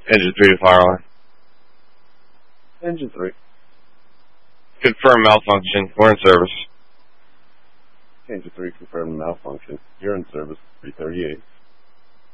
Engine 3 to Firewire. Engine 3. Confirm malfunction. We're in service. Engine 3 confirmed malfunction. You're in service. 338.